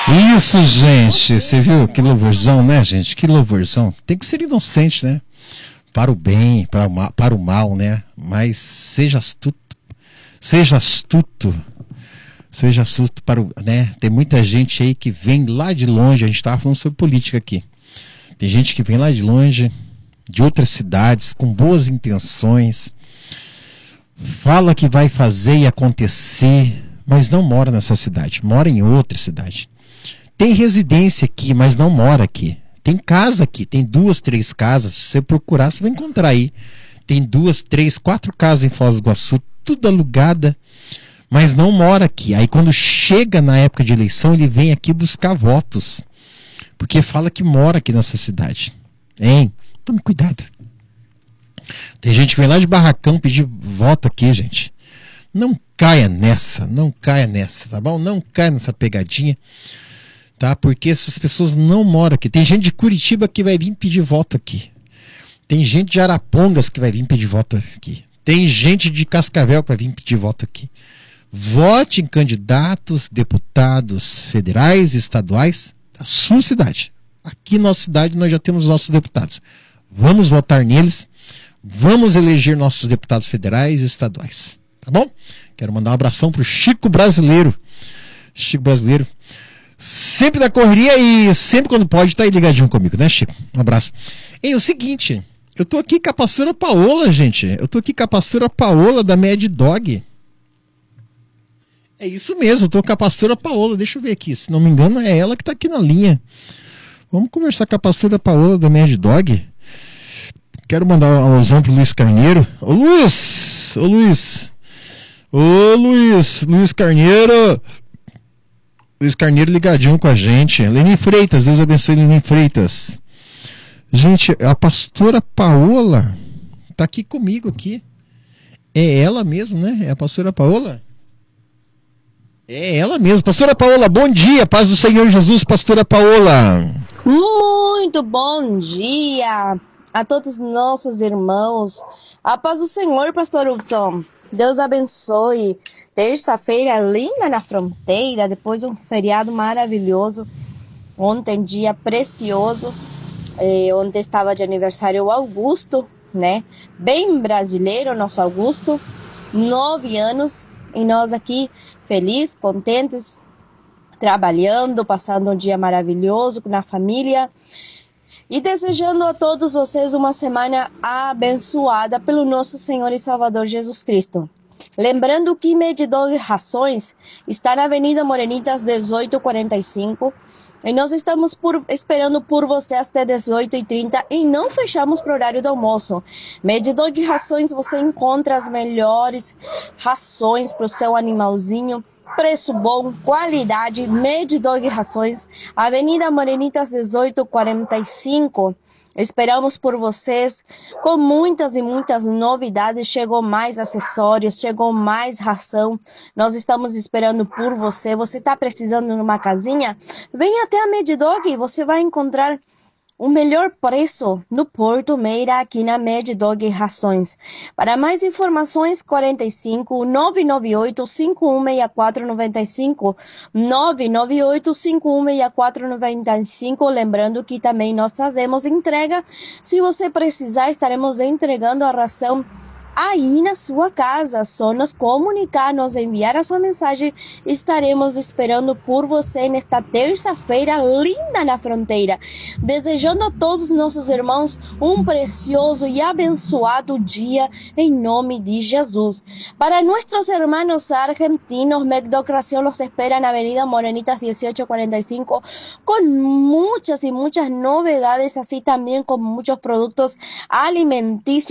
Isso, gente. Você viu que louvorzão, né, gente? Que louvorzão. Tem que ser inocente, né? Para o bem, para o mal, né? Mas seja astuto. Seja astuto. Seja astuto para o, né? Tem muita gente aí que vem lá de longe. A gente estava falando sobre política aqui. Tem gente que vem lá de longe, de outras cidades, com boas intenções. Fala que vai fazer e acontecer, mas não mora nessa cidade. Mora em outra cidade. Tem residência aqui, mas não mora aqui. Tem casa aqui, tem 2, 3 casas. Se você procurar, você vai encontrar aí. Tem 2, 3, 4 casas em Foz do Iguaçu, tudo alugada, mas não mora aqui. Aí quando chega na época de eleição, ele vem aqui buscar votos, porque fala que mora aqui nessa cidade. Hein? Tome cuidado. Tem gente que vem lá de Barracão pedir voto aqui, gente. Não caia nessa, tá bom? Não caia nessa pegadinha. Tá? Porque essas pessoas não moram aqui. Tem gente de Curitiba que vai vir pedir voto aqui. Tem gente de Arapongas que vai vir pedir voto aqui. Tem gente de Cascavel que vai vir pedir voto aqui. Vote em candidatos, deputados federais e estaduais da sua cidade. Aqui na nossa cidade nós já temos nossos deputados. Vamos votar neles. Vamos eleger nossos deputados federais e estaduais. Tá bom? Quero mandar um abração pro Chico Brasileiro. Chico Brasileiro. Sempre na correria e sempre quando pode tá aí ligadinho comigo, né, Chico? Um abraço. E o seguinte, eu tô aqui com a pastora Paola, gente. Eu tô aqui com a pastora Paola da Mad Dog. É isso mesmo, eu tô com a pastora Paola. Deixa eu ver aqui, se não me engano é ela que tá aqui na linha. Vamos conversar com a pastora Paola da Mad Dog. Quero mandar um alusão pro Luiz Carneiro. Ô Luiz! Ô Luiz! Ô Luiz! Luiz Carneiro! Luiz Carneiro ligadinho com a gente. Leni Freitas, Deus abençoe Leni Freitas. Gente, a pastora Paola tá aqui comigo aqui. É ela mesmo, né? É a pastora Paola? É ela mesmo. Pastora Paola, bom dia. Paz do Senhor Jesus, pastora Paola. Muito bom dia a todos os nossos irmãos. A paz do Senhor, pastor Hudson. Deus abençoe. Terça-feira linda na fronteira, depois de um feriado maravilhoso. Ontem, dia precioso. Ontem estava de aniversário o Augusto, né? Bem brasileiro, nosso Augusto. 9 anos. E nós aqui, felizes, contentes, trabalhando, passando um dia maravilhoso na família. E desejando a todos vocês uma semana abençoada pelo nosso Senhor e Salvador Jesus Cristo. Lembrando que Medidor de Rações está na Avenida Morenitas 1845 e nós estamos esperando por você até 18h30 e não fechamos para o horário do almoço. Medidor de Rações, você encontra as melhores rações para o seu animalzinho. Preço bom, qualidade, Medidor de Rações, Avenida Morenitas 1845. Esperamos por vocês com muitas e muitas novidades. Chegou mais acessórios, chegou mais ração. Nós estamos esperando por você. Você está precisando de uma casinha? Venha até a Medidog e você vai encontrar o melhor preço no Porto Meira, aqui na Medidog Rações. Para mais informações, 45 998 516495 998 516495. Lembrando que também nós fazemos entrega. Se você precisar, estaremos entregando a ração aí na sua casa. Só nos comunicar, nos enviar a sua mensagem. Estaremos esperando por você nesta terça-feira linda na fronteira. Desejando a todos os nossos irmãos um precioso e abençoado dia em nome de Jesus. Para nossos irmãos argentinos, Medocración los espera na Avenida Morenitas 1845 con muchas y muchas novedades, así también con muchos productos alimenticios